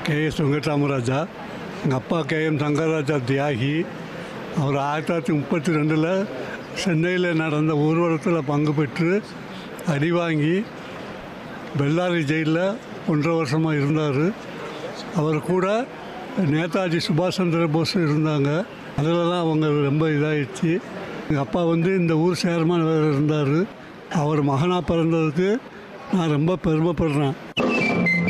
KS வெங்கட்ராமராஜா. எங்கள் அப்பா KM சங்கரராஜா தியாகி. அவர் 1932 சென்னையில் நடந்த ஊர்வலத்தில் பங்கு பெற்று அடி வாங்கி பெல்லாரி ஜெயிலில் 1.5 வருஷமாக இருந்தார். அவர் கூட நேதாஜி சுபாஷ் சந்திர போஸ் இருந்தாங்க. அதில் தான் அவங்க ரொம்ப இதாகிடுச்சு. எங்கள் அப்பா இந்த ஊர் சேர்மன் வேறு இருந்தார். அவர் மகனாக பிறந்ததுக்கு நான் ரொம்ப பெருமைப்படுறேன்.